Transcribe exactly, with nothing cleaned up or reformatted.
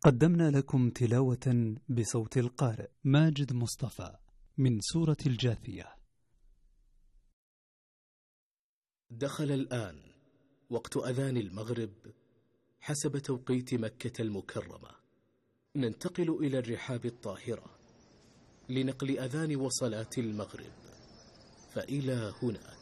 قدمنا لكم تلاوة بصوت القارئ ماجد مصطفى من سورة الجاثية. دخل الآن وقت أذان المغرب حسب توقيت مكة المكرمة. ننتقل إلى الرحاب الطاهرة لنقل أذان وصلاة المغرب، فإلى هناك.